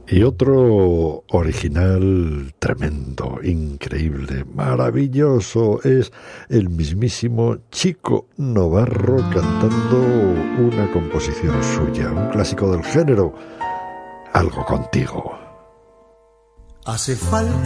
Y otro original tremendo, increíble, maravilloso, es el mismísimo Chico Novarro cantando una composición suya, un clásico del género, Algo contigo. Hace falta